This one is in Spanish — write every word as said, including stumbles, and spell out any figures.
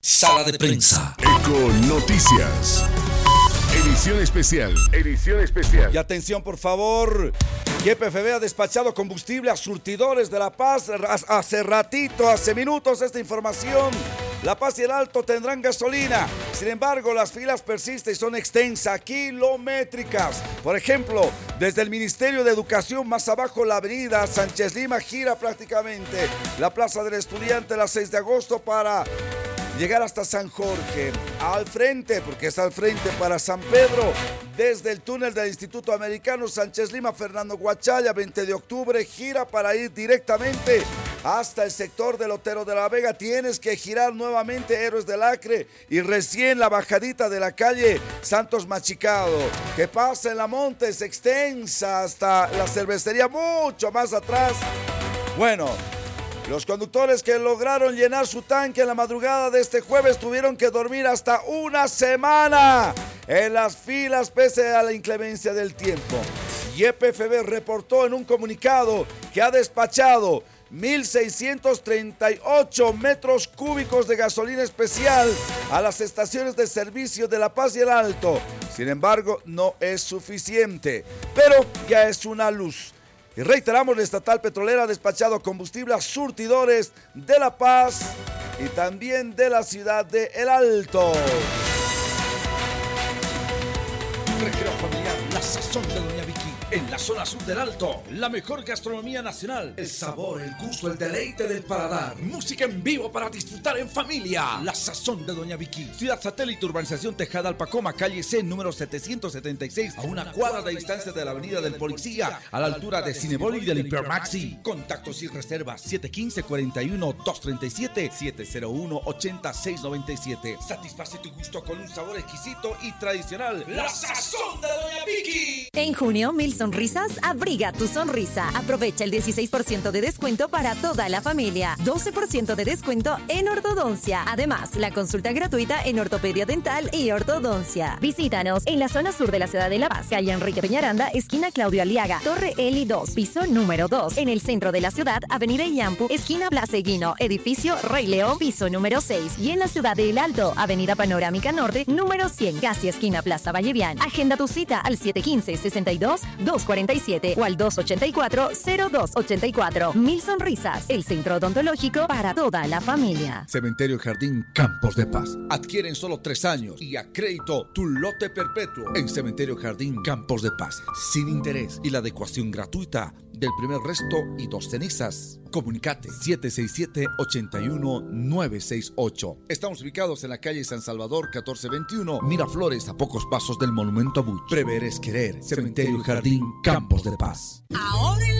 Sala de prensa. Eco Noticias. Edición especial. Edición especial. Y atención, por favor. Y E P F B ha despachado combustible a surtidores de La Paz. Hace ratito, hace minutos, esta información. La Paz y el Alto tendrán gasolina. Sin embargo, las filas persisten y son extensas, kilométricas. Por ejemplo, desde el Ministerio de Educación, más abajo la avenida Sánchez Lima gira prácticamente la Plaza del Estudiante la seis de agosto para llegar hasta San Jorge, al frente, porque está al frente para San Pedro, desde el túnel del Instituto Americano, Sánchez Lima, Fernando Guachaya, veinte de octubre, gira para ir directamente hasta el sector del Otero de la Vega. Tienes que girar nuevamente Héroes del Acre y recién la bajadita de la calle Santos Machicado, que pasa en la Montes, extensa hasta la cervecería, mucho más atrás. Bueno, los conductores que lograron llenar su tanque en la madrugada de este jueves tuvieron que dormir hasta una semana en las filas pese a la inclemencia del tiempo. Y E P F B reportó en un comunicado que ha despachado mil seiscientos treinta y ocho metros cúbicos de gasolina especial a las estaciones de servicio de La Paz y el Alto. Sin embargo, no es suficiente, pero ya es una luz. Y reiteramos, la estatal petrolera ha despachado combustible a surtidores de La Paz y también de la ciudad de El Alto. Recreo familiar, la sazón de Doña Vicky. En la zona sur del Alto, la mejor gastronomía nacional. El sabor, el gusto, el deleite del paladar. Música en vivo para disfrutar en familia. La sazón de Doña Vicky. Ciudad Satélite, urbanización Tejada Alpacoma, calle C, número setecientos setenta y seis, a una cuadra de distancia de la avenida del Policía, a la altura de Cinebol y del Hipermaxi. Contactos y reservas siete uno cinco, cuarenta y uno, doscientos treinta y siete, siete cero uno, ochenta, seiscientos noventa y siete. Satisface tu gusto con un sabor exquisito y tradicional. La sazón de Doña Vicky. En junio, mil sonrisas, abriga tu sonrisa. Aprovecha el dieciséis por ciento de descuento para toda la familia. doce por ciento de descuento en ortodoncia. Además, la consulta gratuita en ortopedia dental y ortodoncia. Visítanos en la zona sur de la ciudad de La Paz, calle Enrique Peñaranda, esquina Claudio Aliaga, Torre Eli dos, piso número dos. En el centro de la ciudad, avenida Iyampu, esquina Blas Eguino, edificio Rey León, piso número seis. Y en la ciudad de El Alto, avenida Panorámica Norte, número cien, casi esquina Plaza Vallevian. Agenda tu cita al siete uno cinco, sesenta y dos, doscientos cuarenta y siete o al doscientos ochenta y cuatro, cero dos ochenta y cuatro. Mil Sonrisas, el centro odontológico para toda la familia. Cementerio Jardín Campos de Paz. Adquiere en solo tres años y a crédito tu lote perpetuo en Cementerio Jardín Campos de Paz. Sin interés y la adecuación gratuita del primer resto y dos cenizas. Comunicate siete seis siete, ocho uno, nueve seis ocho. Estamos ubicados en la calle San Salvador catorce veintiuno, Miraflores, a pocos pasos del Monumento a Buch. Prever es querer. Cementerio Jardín Campos de Paz. Ahora en